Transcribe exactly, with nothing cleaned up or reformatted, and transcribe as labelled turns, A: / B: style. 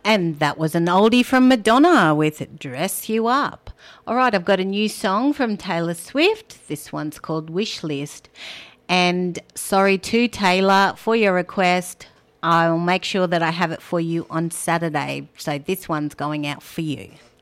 A: And that was an oldie from Madonna with Dress You Up. All right, I've got a new song from Taylor Swift. This one's called Wish List. And sorry to Taylor for your request. I'll make sure that I have it for you on Saturday. So this one's going out for you.